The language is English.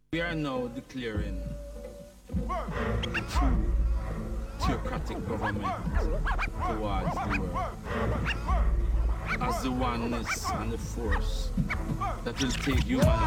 We are now declaring the true theocratic government towards the world as the oneness and the force that will take humanity